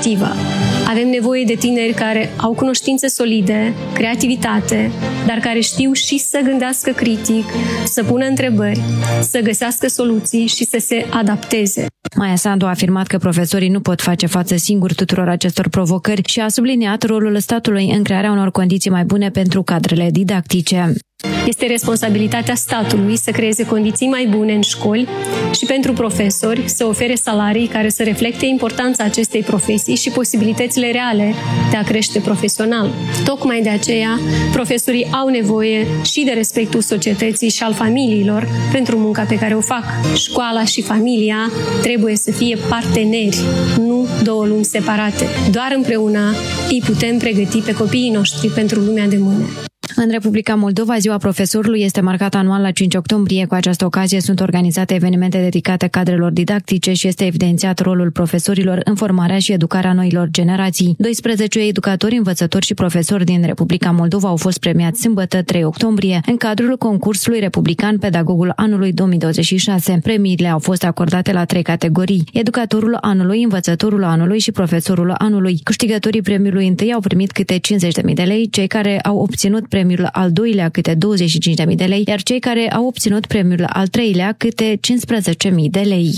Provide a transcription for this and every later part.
pozitivă. Avem nevoie de tineri care au cunoștințe solide, creativitate, dar care știu și să gândească critic, să pună întrebări, să găsească soluții și să se adapteze. Maia Sandu a afirmat că profesorii nu pot face față singuri tuturor acestor provocări și a subliniat rolul statului în crearea unor condiții mai bune pentru cadrele didactice. Este responsabilitatea statului să creeze condiții mai bune în școli și pentru profesori să ofere salarii care să reflecte importanța acestei profesii și posibilitățile reale de a crește profesional. Tocmai de aceea, profesorii au nevoie și de respectul societății și al familiilor pentru munca pe care o fac. Școala și familia trebuie să fie parteneri, nu două lumi separate. Doar împreună îi putem pregăti pe copiii noștri pentru lumea de mâine. În Republica Moldova, Ziua Profesorului este marcată anual la 5 octombrie. Cu această ocazie sunt organizate evenimente dedicate cadrelor didactice și este evidențiat rolul profesorilor în formarea și educarea noilor generații. 12 educatori, învățători și profesori din Republica Moldova au fost premiați sâmbătă 3 octombrie în cadrul concursului republican Pedagogul Anului 2026. Premiile au fost acordate la 3 categorii: Educatorul Anului, Învățătorul Anului și Profesorul Anului. Câștigătorii premiului întâi au primit câte 50.000 de lei, cei care au obținut premiul al doilea câte 25.000 de lei, iar cei care au obținut premiul al treilea câte 15.000 de lei.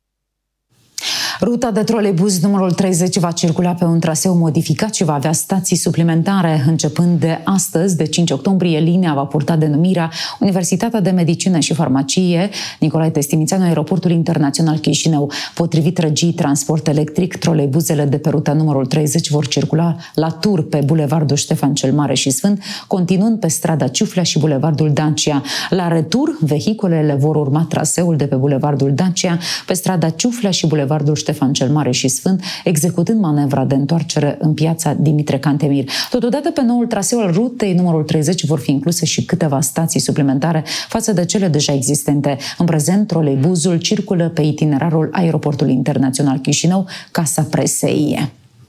Ruta de troleibuz numărul 30 va circula pe un traseu modificat și va avea stații suplimentare. Începând de astăzi, de 5 octombrie, linia va purta denumirea Universitatea de Medicină și Farmacie Nicolae Testimițeanu, Aeroportul Internațional Chișinău. Potrivit Regii Transport Electric, troleibuzele de pe ruta numărul 30 vor circula la tur pe bulevardul Ștefan cel Mare și Sfânt, continuând pe strada Ciuflea și bulevardul Dacia. La retur, vehiculele vor urma traseul de pe bulevardul Dacia, pe strada Ciuflea și bulevardul Ștefan cel Mare și Sfânt, executând manevra de întoarcere în piața Dimitrie Cantemir. Totodată, pe noul traseu al rutei numărul 30 vor fi incluse și câteva stații suplimentare față de cele deja existente. În prezent, troleibuzul circulă pe itinerarul Aeroportului Internațional Chișinău, Casa Presei.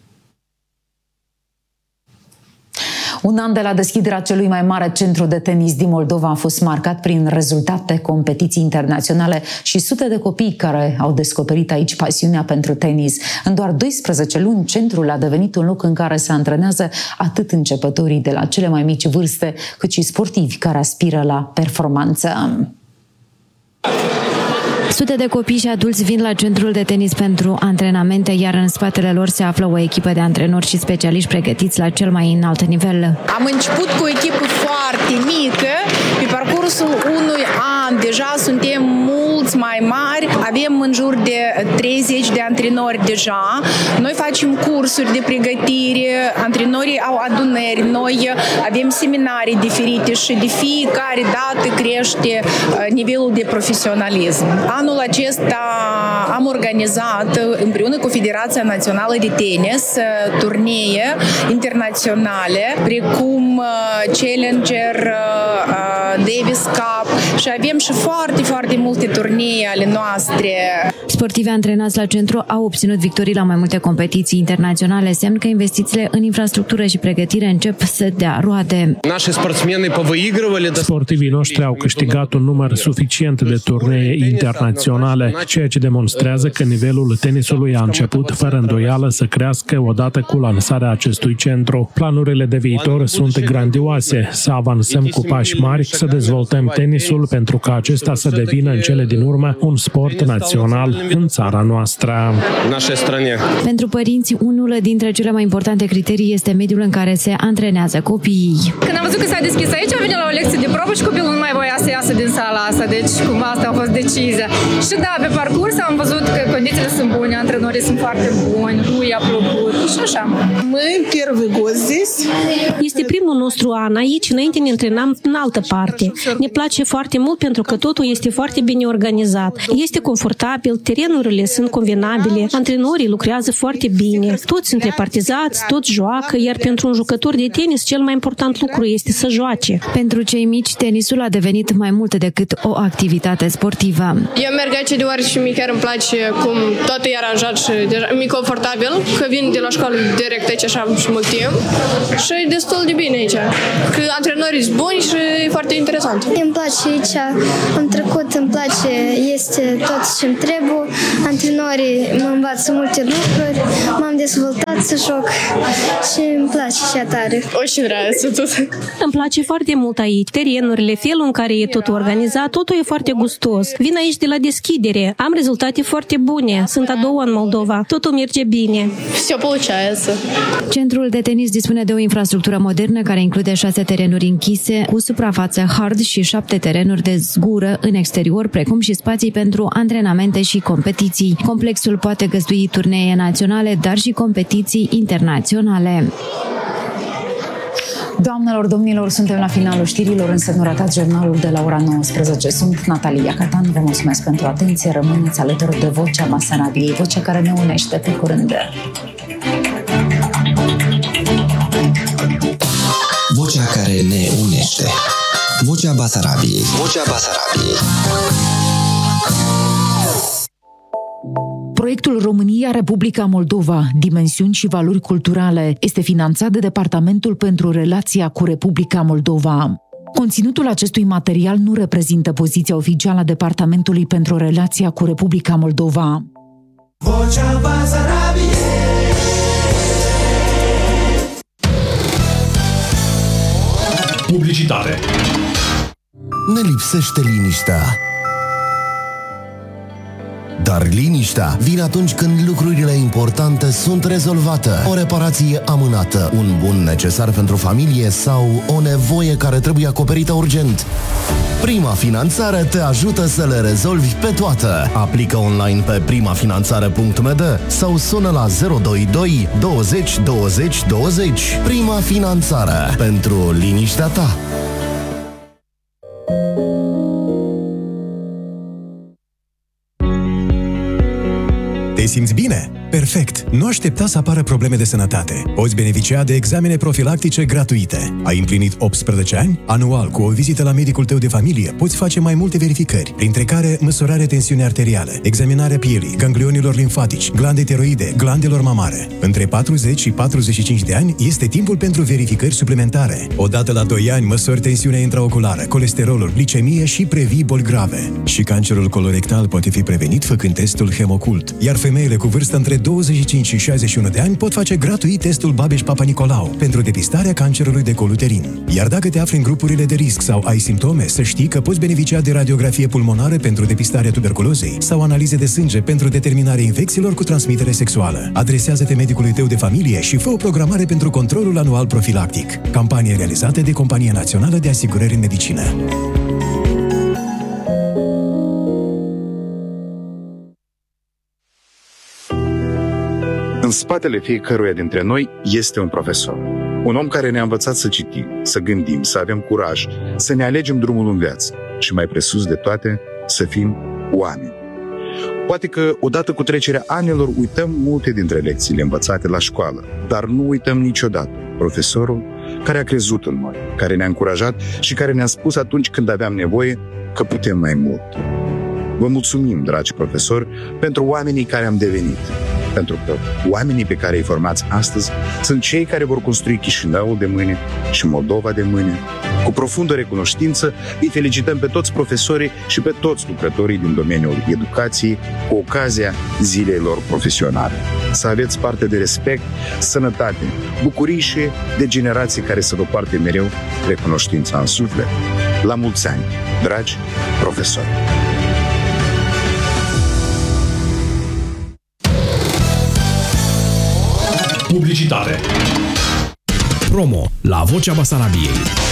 Un an de la deschiderea celui mai mare centru de tenis din Moldova a fost marcat prin rezultate, competiții internaționale și sute de copii care au descoperit aici pasiunea pentru tenis. În doar 12 luni, centrul a devenit un loc în care se antrenează atât începătorii de la cele mai mici vârste, cât și sportivi care aspiră la performanță. Sute de copii și adulți vin la centrul de tenis pentru antrenamente, iar în spatele lor se află o echipă de antrenori și specialiști pregătiți la cel mai înalt nivel. Am început cu o echipă foarte mică. Pe parcursul unui an deja suntem mulți mai mari. Avem în jur de 30 de antrenori deja. Noi facem cursuri de pregătire, antrenorii au adunări, noi avem seminarii diferite și de fiecare dată crește nivelul de profesionalism. Anul acesta am organizat împreună cu Federația Națională de Tenis turnee internaționale precum Challenger, Davis Cup și avem și foarte multe turnee ale noastre. Sportivii antrenați la centru au obținut victorii la mai multe competiții internaționale, semn că investițiile în infrastructură și pregătire încep să dea roade. Sportivii noștri au câștigat un număr suficient de turnee internaționale, ceea ce demonstrează că nivelul tenisului a început fără îndoială să crească odată cu lansarea acestui centru. Planurile de viitor sunt grandioase, să avansăm cu pași mari, să dezvoltăm tenisul pentru ca acesta să devină în cele din urmă un sport național în țara noastră. Pentru părinți, unul dintre cele mai importante criterii este mediul în care se antrenează copiii. Când am văzut că s-a deschis aici, am venit la o lecție de probă și copilul nu mai voia să iasă din sala asta, deci cumva asta a fost decizia. Și da, pe parcurs am văzut că condițiile sunt bune, antrenorii sunt foarte buni, lui a plăcut și așa. Este primul nostru an aici, înainte ne antrenam în altă parte. Ne place foarte mult pentru că totul este foarte bine organizat. Este confortabil, terenurile sunt convenabile, antrenorii lucrează foarte bine, toți sunt repartizați, toți joacă, iar pentru un jucător de tenis cel mai important lucru este să joace. Pentru cei mici, tenisul a devenit mai mult decât o activitate sportivă. Eu merg aici deoarece mi chiar îmi place cum totul e aranjat și deja mi-e confortabil, că vin de la școală direct aici așa și mult timp și e destul de bine aici, că antrenorii sunt buni și e foarte interesant. Îmi place aici, am trecut, îmi place, este tot ce-mi trebuie, antrenorii mă învață multe lucruri, m-am dezvoltat să joc și îmi place și tare. Очень nравится тут. Îmi place foarte mult aici. Terenurile, felul în care e totul organizat, totul e foarte gustos. Vin aici de la deschidere. Am rezultate foarte bune. Sunt a doua în Moldova. Totul merge bine. Все получается. Centrul de tenis dispune de o infrastructură modernă care include 6 terenuri închise cu suprafață hard și 7 terenuri de zgură în exterior, precum și spații pentru antrenamente și competiții. Complexul poate găzdui turnee naționale, dar și competiții internaționale. Doamnelor, domnilor, suntem la finalul știrilor, însă nu ratați jurnalul de la ora 19. Sunt Natalia Catan, vă mulțumesc pentru atenție, rămâneți alături de Vocea Basarabiei, vocea care ne unește pe curând. Vocea care ne unește. Vocea Basarabiei. Vocea Basarabiei. Proiectul România-Republica Moldova, dimensiuni și valori culturale, este finanțat de Departamentul pentru Relația cu Republica Moldova. Conținutul acestui material nu reprezintă poziția oficială a Departamentului pentru Relația cu Republica Moldova. Vocea Basarabiei. Publicitate. Ne lipsește liniștea. Dar liniștea vine atunci când lucrurile importante sunt rezolvate. O reparație amânată, un bun necesar pentru familie sau o nevoie care trebuie acoperită urgent. Prima Finanțare te ajută să le rezolvi pe toate. Aplică online pe primafinanțare.md sau sună la 022 20 20 20. Prima Finanțare. Pentru liniștea ta. Te simți bine? Perfect! Nu aștepta să apară probleme de sănătate. Poți beneficia de examene profilactice gratuite. Ai împlinit 18 ani? Anual, cu o vizită la medicul tău de familie, poți face mai multe verificări, printre care măsurarea tensiunii arteriale, examinarea pielii, ganglionilor limfatici, glande tiroide, glandelor mamare. Între 40 și 45 de ani este timpul pentru verificări suplimentare. Odată la 2 ani măsori tensiunea intraoculară, colesterolul, glicemie și previi boli grave. Și cancerul colorectal poate fi prevenit făcând testul Hemocult. Iar femeile cu vârstă între 25 și 61 de ani pot face gratuit testul Babeș-Papa-Nicolau pentru depistarea cancerului de col uterin. Iar dacă te afli în grupurile de risc sau ai simptome, să știi că poți beneficia de radiografie pulmonară pentru depistarea tuberculozei sau analize de sânge pentru determinarea infecțiilor cu transmitere sexuală. Adresează-te medicului tău de familie și fă o programare pentru controlul anual profilactic. Campanie realizată de Compania Națională de Asigurări în Medicină. În spatele fiecăruia dintre noi este un profesor. Un om care ne-a învățat să citim, să gândim, să avem curaj, să ne alegem drumul în viață și, mai presus de toate, să fim oameni. Poate că, odată cu trecerea anilor, uităm multe dintre lecțiile învățate la școală, dar nu uităm niciodată profesorul care a crezut în noi, care ne-a încurajat și care ne-a spus atunci când aveam nevoie că putem mai mult. Vă mulțumim, dragi profesori, pentru oamenii care am devenit. Pentru că oamenii pe care îi formați astăzi sunt cei care vor construi Chișinăul de mâine și Moldova de mâine. Cu profundă recunoștință îi felicităm pe toți profesorii și pe toți lucrătorii din domeniul educației cu ocazia zilei lor profesionale. Să aveți parte de respect, sănătate, bucurii și de generații care să vă poarte mereu recunoștința în suflet. La mulți ani, dragi profesori! Publicitate. Promo la Vocea Basarabiei.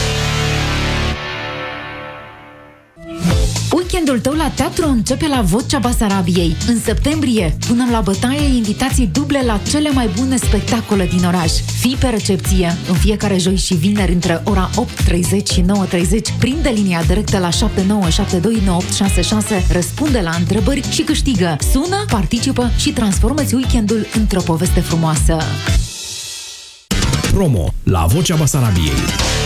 Weekendul tău la teatru începe la Vocea Basarabiei. În septembrie, punem la bătaie invitații duble la cele mai bune spectacole din oraș. Fii pe recepție în fiecare joi și vineri între ora 8:30 și 9:30. Prinde linia directă la 79729866, răspunde la întrebări și câștigă. Sună, participă și transformă-ți weekendul într-o poveste frumoasă. Promo la Vocea Basarabiei.